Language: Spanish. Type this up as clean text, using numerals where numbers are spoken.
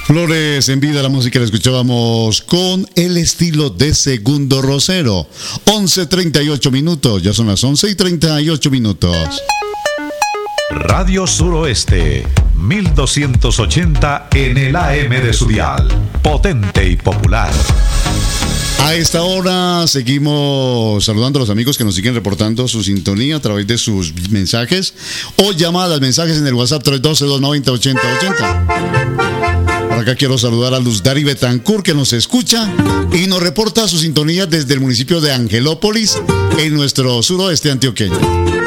Flores en vida, la música la escuchábamos con el estilo de Segundo Rosero. 11:38 minutos, ya son las 11:38 minutos. Radio Suroeste, 1280 en el AM de su dial. Potente y popular. A esta hora seguimos saludando a los amigos que nos siguen reportando su sintonía a través de sus mensajes o llamadas, mensajes en el WhatsApp 312-290-8080. Por acá quiero saludar a Luz Dari Betancourt, que nos escucha y nos reporta su sintonía desde el municipio de Angelópolis, en nuestro suroeste antioqueño.